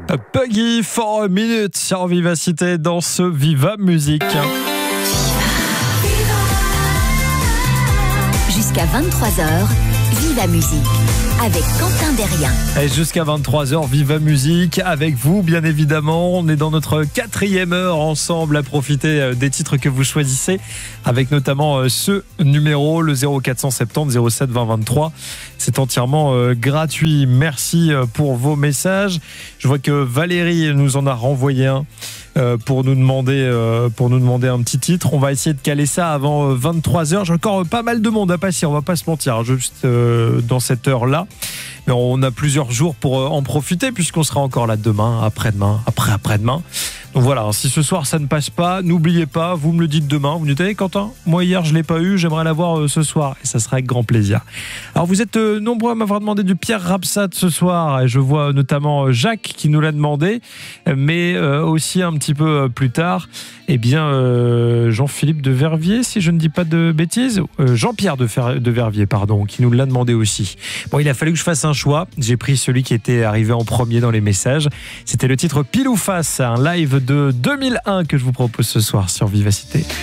Puggy for a minute sur Vivacité dans ce Viva Musique. Jusqu'à 23h, Viva Musique avec Quentin Derrien. Et jusqu'à 23h, Viva Musique avec vous, bien évidemment. On est dans notre 4e heure ensemble à profiter des titres que vous choisissez, avec notamment ce numéro, le 0470 07 20 23. C'est entièrement gratuit. Merci pour vos messages. Je vois que Valérie nous en a renvoyé un. Pour nous demander un petit titre. On va essayer de caler ça avant 23h. J'ai encore pas mal de monde à passer, on va pas se mentir, juste dans cette heure-là. Mais on a plusieurs jours pour en profiter, puisqu'on sera encore là demain, après-demain, après-après-demain. Donc voilà, si ce soir ça ne passe pas, n'oubliez pas, vous me le dites demain. Vous me dites, Quentin, moi hier je ne l'ai pas eu, j'aimerais l'avoir ce soir. Et ça sera avec grand plaisir. Alors vous êtes nombreux à m'avoir demandé du Pierre Rapsat ce soir. Et je vois notamment Jacques qui nous l'a demandé. Mais aussi un petit peu plus tard, Jean-Philippe de Verviers, si je ne dis pas de bêtises. Jean-Pierre de Verviers, pardon, qui nous l'a demandé aussi. Bon, il a fallu que je fasse un choix. J'ai pris celui qui était arrivé en premier dans les messages. C'était le titre Pile ou Face, un live de 2001 que je vous propose ce soir sur Vivacité.